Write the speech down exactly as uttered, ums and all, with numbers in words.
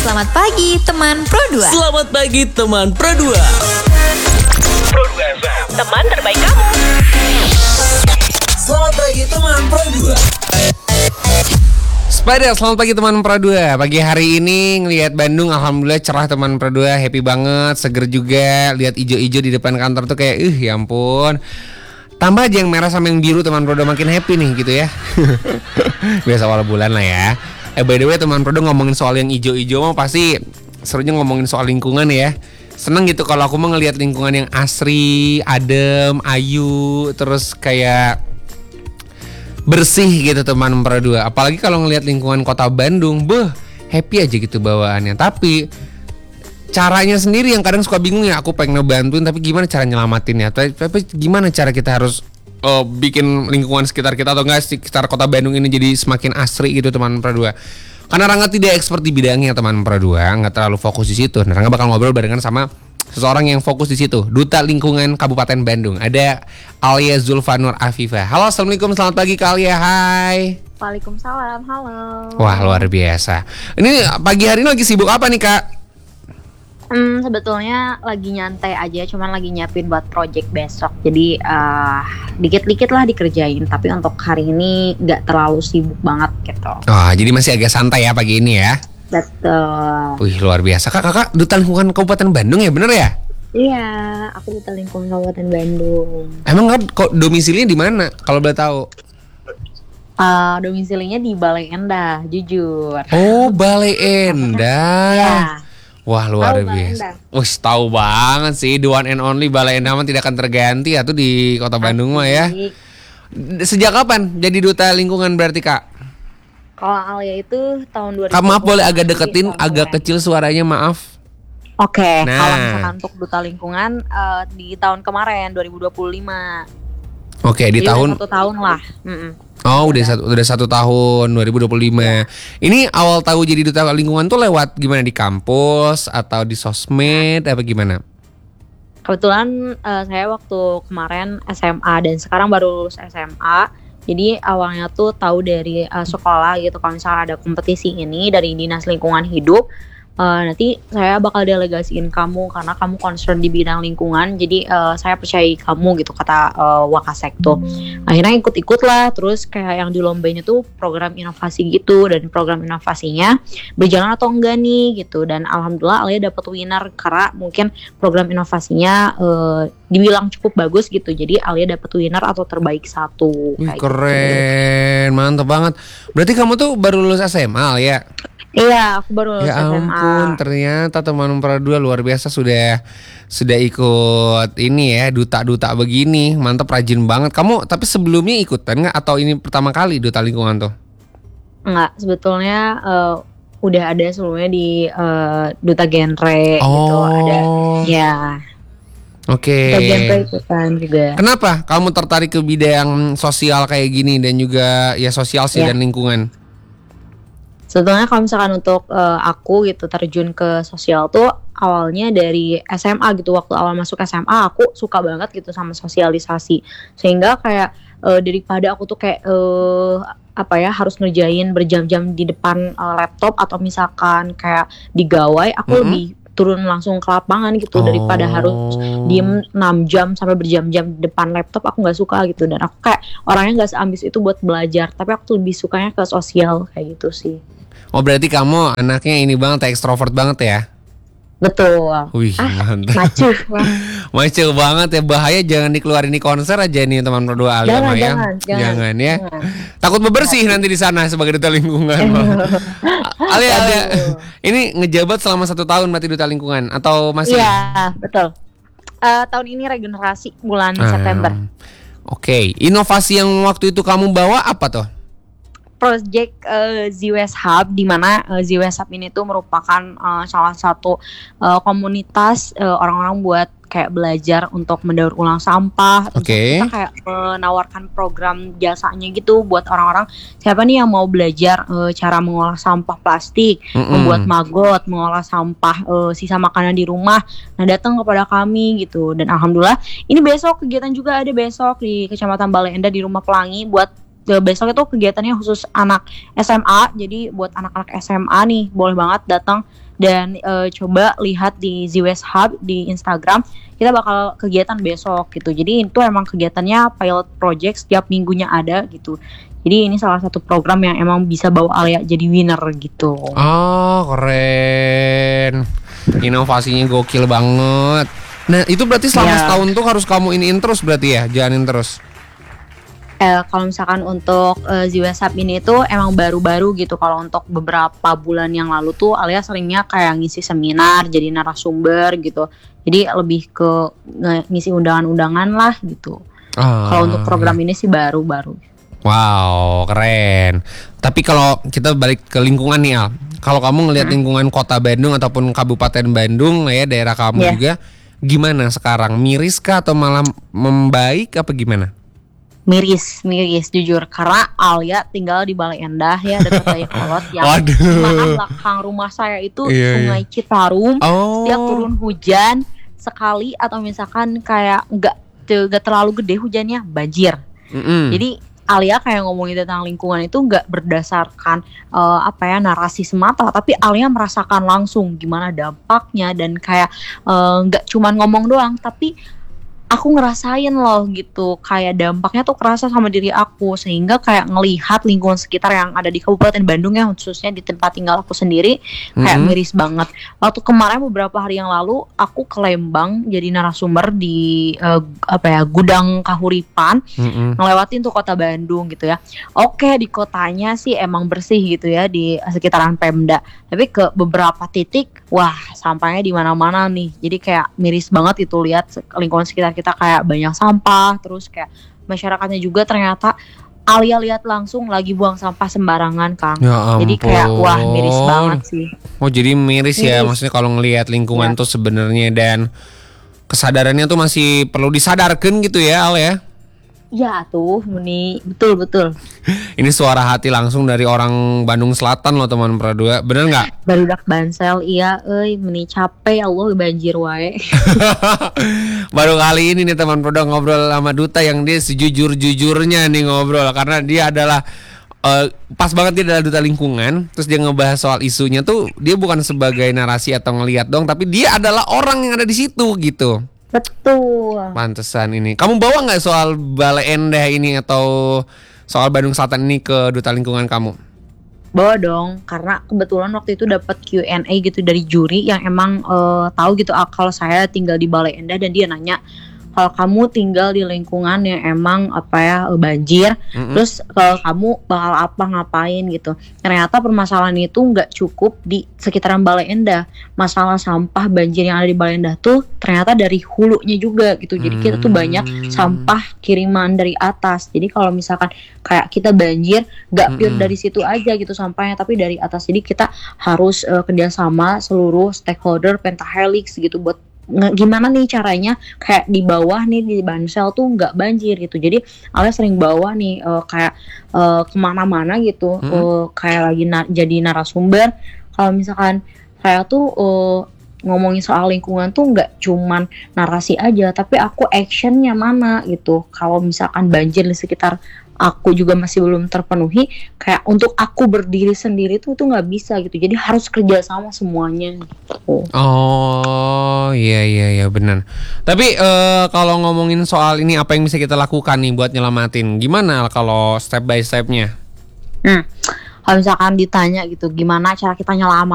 Selamat pagi teman Pro dua. Selamat pagi teman Pro dua. Pro dua F M, teman terbaik kamu. Selamat pagi teman Pro dua. Spider, selamat pagi teman Pro dua. Pagi hari ini ngelihat Bandung, alhamdulillah cerah teman Pro dua. Happy banget, seger juga. Lihat ijo-ijo di depan kantor tuh kayak, ih ya ampun. Tambah aja yang merah sama yang biru teman Pro dua, makin happy nih gitu ya. Biasa awal bulan lah ya. Eh by the way teman Pro dua, ngomongin soal yang ijo-ijo mah pasti serunya ngomongin soal lingkungan ya. Seneng gitu kalau aku mau ngelihat lingkungan yang asri, adem, ayu, terus kayak bersih gitu teman Pro dua. Apalagi kalau ngelihat lingkungan kota Bandung, beh, happy aja gitu bawaannya. Tapi caranya sendiri yang kadang suka bingung ya. Aku pengen ngebantuin tapi gimana cara nyelamatinnya? Tapi gimana cara kita harus uh, bikin lingkungan sekitar kita atau enggak sekitar kota Bandung ini jadi semakin asri gitu teman Pro dua. Karena Rangga tidak expert di bidangnya teman Pro dua, nggak terlalu fokus di situ. Nah, Rangga bakal ngobrol barengan sama seseorang yang fokus di situ, Duta Lingkungan Kabupaten Bandung. Ada Alia Zulfanur Afifah. Halo, assalamualaikum, selamat pagi Kak Alia. Hai. Waalaikumsalam, halo. Wah, luar biasa. Ini pagi hari ini lagi sibuk apa nih Kak? Hmm, sebetulnya lagi nyantai aja, cuman lagi nyiapin buat project besok. Jadi uh, dikit-dikit lah dikerjain. Tapi untuk hari ini nggak terlalu sibuk banget gitu. Oh, jadi masih agak santai ya pagi ini ya? Betul. Wih, luar biasa. Kak, kakak Duta Lingkungan Kabupaten Bandung ya, bener ya? Iya, aku Duta Lingkungan Kabupaten Bandung. Emang kan kok domisilinya di mana? Kalau boleh tahu? Uh, domisilinya di Balai Endah, jujur. Oh, Balai Endah. Ya. Wah, luar Tahu biasa. Wih, tahu banget sih, the one and only Balai Endah mah tidak akan terganti ya tuh di Kota Bandung mah ya. Sejak kapan jadi Duta Lingkungan berarti Kak? Kalau Alia itu tahun dua ribu. Kak, maaf boleh agak deketin, agak kecil suaranya, maaf. Oke, okay, nah. Kalau misalkan untuk Duta Lingkungan uh, di tahun kemarin dua ribu dua puluh lima. Oke, okay, di Jadi tahun satu tahun lah. Mm-mm. Oh, udah satu udah satu tahun dua ribu dua puluh lima. Ini awal tahu jadi Duta Lingkungan tuh lewat gimana, di kampus atau di sosmed apa gimana? Kebetulan uh, saya waktu kemarin S M A dan sekarang baru lulus S M A. Jadi awalnya tuh tahu dari uh, sekolah gitu, kalau misalnya ada kompetisi ini dari Dinas Lingkungan Hidup, uh, nanti saya bakal delegasiin kamu karena kamu concern di bidang lingkungan. Jadi uh, saya percayai kamu gitu, kata uh, Wakasek tuh. Akhirnya ikut-ikut lah, terus kayak yang dilombainnya tuh program inovasi gitu, dan program inovasinya berjalan atau enggak nih gitu. Dan alhamdulillah Alia dapat winner karena mungkin program inovasinya uh, dibilang cukup bagus gitu. Jadi Alia dapat winner atau terbaik satu. Wih, keren, gitu. Mantap banget. Berarti kamu tuh baru lulus S M A ya? Iya, aku baru lulus ya S M A. Ya ampun, ternyata teman Pro dua luar biasa sudah sudah ikut ini ya, duta-duta begini. Mantap, rajin banget. Kamu tapi sebelumnya ikutan nggak atau ini pertama kali Duta Lingkungan tuh? Enggak, sebetulnya uh, udah ada sebelumnya di uh, Duta Genre oh. gitu, ada. Ya. Oke. Duta Genre ikutan juga. Kenapa kamu tertarik ke bidang sosial kayak gini dan juga ya sosial sih ya. dan lingkungan? Sebetulnya kalau misalkan untuk uh, aku gitu terjun ke sosial tuh awalnya dari S M A gitu. Waktu awal masuk S M A aku suka banget gitu sama sosialisasi. Sehingga kayak uh, daripada aku tuh kayak uh, apa ya harus ngerjain berjam-jam di depan uh, laptop atau misalkan kayak di gawai, aku mm-hmm. lebih turun langsung ke lapangan gitu. Oh. Daripada harus diem enam jam sampai berjam-jam di depan laptop, aku gak suka gitu. Dan aku kayak orangnya gak seambis itu buat belajar, tapi aku tuh lebih sukanya ke sosial kayak gitu sih. Oh, berarti kamu anaknya ini banget, extrovert banget ya? Betul. Wih, ah, mantap. Macu. Macu banget ya, bahaya jangan dikeluarin di konser aja nih teman Pro dua Alia jangan, ya. Jangan, jangan, jangan ya. Jangan. Takut bebersih nanti di sana sebagai Duta Lingkungan. Alia, Alia, ini ngejabat selama satu tahun berarti Duta Lingkungan atau masih? Iya, betul. Uh, tahun ini regenerasi bulan ah, September. Oke, okay. Inovasi yang waktu itu kamu bawa apa tuh? Project uh, Z-Waste Hub, di mana uh, Z-Waste Hub ini tuh merupakan uh, salah satu uh, komunitas uh, orang-orang buat kayak belajar untuk mendaur ulang sampah. Oke. Okay. Kita kayak menawarkan program jasanya gitu buat orang-orang siapa nih yang mau belajar uh, cara mengolah sampah plastik, mm-mm. membuat maggot, mengolah sampah uh, sisa makanan di rumah. Nah, datang kepada kami gitu. Dan alhamdulillah ini besok kegiatan juga ada besok di Kecamatan Balai Endah di Rumah Pelangi buat eh, besok itu kegiatannya khusus anak S M A. Jadi buat anak-anak S M A nih boleh banget datang dan eh, coba lihat di Z-West Hub di Instagram. Kita bakal kegiatan besok gitu. Jadi itu emang kegiatannya pilot project, setiap minggunya ada gitu. Jadi ini salah satu program yang emang bisa bawa Alia jadi winner gitu. Oh, keren. Inovasinya gokil banget. Nah, itu berarti selama Ya. setahun tuh harus kamu iniin terus berarti ya, jalanin terus. Eh, kalau misalkan untuk eh, Z-West Hub ini tuh emang baru-baru gitu. Kalau untuk beberapa bulan yang lalu tuh Alia seringnya kayak ngisi seminar, jadi narasumber gitu. Jadi lebih ke nge- ngisi undangan-undangan lah gitu. Ah, Kalau untuk program ini sih baru-baru. wow, keren. Tapi kalau kita balik ke lingkungan nih Al, kalau kamu ngelihat lingkungan kota Bandung ataupun Kabupaten Bandung lah ya, daerah kamu Yeah. juga, gimana sekarang? Miris kah atau malah membaik apa gimana? Miris, miris jujur. Karena Alia tinggal di Balai Endah ya, dekat Dayakolot yang Waduh. dimana belakang rumah saya itu Iya, iya. Sungai Citarum. Oh. Setiap turun hujan sekali atau misalkan kayak nggak nggak terlalu gede hujannya, banjir. Mm-mm. Jadi Alia kayak ngomongin tentang lingkungan itu nggak berdasarkan eh, apa ya narasi semata, tapi Alia merasakan langsung gimana dampaknya dan kayak eh, nggak cuman ngomong doang, tapi aku ngerasain loh gitu, kayak dampaknya tuh kerasa sama diri aku, sehingga kayak ngelihat lingkungan sekitar yang ada di Kabupaten Bandung ya, khususnya di tempat tinggal aku sendiri kayak Mhm. miris banget. Waktu kemarin beberapa hari yang lalu aku ke Lembang jadi narasumber di eh, apa ya gudang Kahuripan, Mm-mm. ngelewatin tuh kota Bandung gitu ya. Oke, di kotanya sih emang bersih gitu ya di sekitaran Pemda. Tapi ke beberapa titik, wah sampahnya di mana-mana nih. Jadi kayak miris banget itu lihat se- lingkungan sekitar kita kayak banyak sampah, terus kayak masyarakatnya juga ternyata Alia lihat langsung lagi buang sampah sembarangan, Kang. Ya Jadi kayak wah miris ampun. banget sih. Oh, jadi miris ya, Miris. maksudnya kalau ngelihat lingkungan Ya. tuh sebenarnya, dan kesadarannya tuh masih perlu disadarkan gitu ya Al ya. Ya tuh, Muni, betul betul. Ini suara hati langsung dari orang Bandung Selatan loh teman Pradua, bener nggak? Barudak Bansel, iya, euy, Muni capek Allah banjir wae. Baru kali ini nih teman Pradua ngobrol sama Duta yang dia sejujur-jujurnya nih ngobrol, karena dia adalah eh, pas banget dia adalah duta lingkungan. Terus dia ngebahas soal isunya tuh, dia bukan sebagai narasi atau ngelihat dong, tapi dia adalah orang yang ada di situ gitu. Betul. Pantesan ini. Kamu bawa nggak soal Balai Endah ini atau soal Bandung Selatan ini ke duta lingkungan kamu? Bawa dong, karena kebetulan waktu itu dapat Q and A gitu dari juri yang emang eh, tahu gitu ah, kalau saya tinggal di Balai Endah, dan dia nanya kalau kamu tinggal di lingkungan yang emang apa ya eh, banjir, Mm-mm. terus kalau kamu bakal apa ngapain gitu. Ternyata permasalahan itu nggak cukup di sekitaran Balai Endah. Masalah sampah banjir yang ada di Balai Endah tuh ternyata dari hulunya juga gitu. Jadi kita tuh banyak Hmm. sampah kiriman dari atas. Jadi kalau misalkan kayak kita banjir, nggak pure Mm-mm. dari situ aja gitu sampahnya, tapi dari atas. Jadi kita harus eh, kerjasama seluruh stakeholder Pentahelix gitu buat nge- gimana nih caranya kayak di bawah nih di Bansel tuh nggak banjir gitu. Jadi Alia sering bawa nih eh, kayak eh, kemana-mana gitu, Mm-mm. eh, kayak lagi na- jadi narasumber. Kalau misalkan kayak tuh eh, ngomongin soal lingkungan tuh nggak cuman narasi aja, tapi aku actionnya mana gitu. Kalau misalkan banjir di sekitar aku juga masih belum terpenuhi, kayak untuk aku berdiri sendiri tuh itu nggak bisa gitu. Jadi harus kerja sama semuanya gitu. Oh iya iya iya benar. Tapi eh, kalau ngomongin soal ini, apa yang bisa kita lakukan nih buat nyelamatin? Gimana Al, kalau step by stepnya? Hmm. Kalau misalkan ditanya gitu, gimana cara kita nyelamat